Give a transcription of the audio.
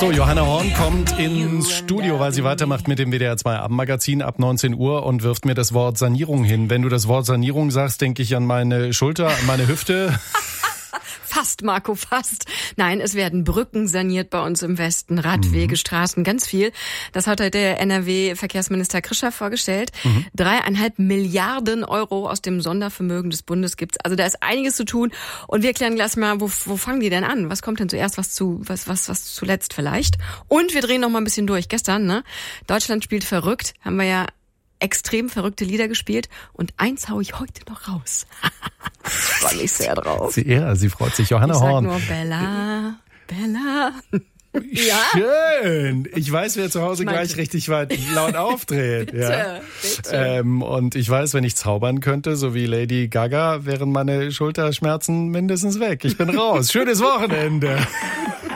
So, Johanna Horn kommt ins Studio, weil sie weitermacht mit dem WDR 2 Abendmagazin ab 19 Uhr und wirft mir das Wort Sanierung hin. Wenn du das Wort Sanierung sagst, denke ich an meine Schulter, an meine Hüfte. Fast, Marco, fast. Nein, es werden Brücken saniert bei uns im Westen, Radwege, Straßen, ganz viel. Das hat heute der NRW-Verkehrsminister Krischer vorgestellt. 3,5 Milliarden Euro aus dem Sondervermögen des Bundes gibt's. Also da ist einiges zu tun. Und wir klären gleich mal, wo fangen die denn an? Was kommt denn zuerst, was zuletzt vielleicht? Und wir drehen noch mal ein bisschen durch. Gestern, ne? Deutschland spielt verrückt. Haben wir ja extrem verrückte Lieder gespielt. Und eins hau ich heute noch raus. Ich freue mich sehr drauf. Sie freut sich. Johanna Horn. Ich sag nur Bella, Bella. Ja? Schön. Ich weiß, wer zu Hause gleich richtig laut aufdreht. Bitte, bitte. Und ich weiß, wenn ich zaubern könnte, so wie Lady Gaga, wären meine Schulterschmerzen mindestens weg. Ich bin raus. Schönes Wochenende.